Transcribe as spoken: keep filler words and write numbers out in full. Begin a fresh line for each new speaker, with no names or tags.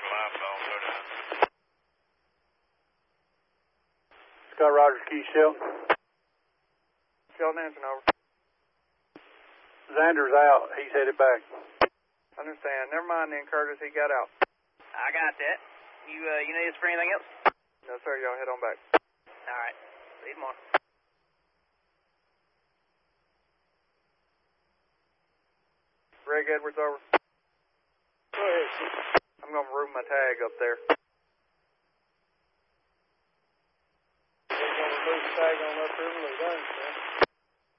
my phone, so down.
Scott Rogers, Key Shell.
Sheldon Hanson, over.
Xander's out. He's headed back.
Understand. Never mind then, Curtis. He got out.
I got that. You uh, you need us for anything else?
No, sir. Y'all head on back.
All right. See you tomorrow.
Greg Edwards, over.
Go ahead, sir.
I'm going to room my tag up there.
We're going to remove the tag on up here and leave that.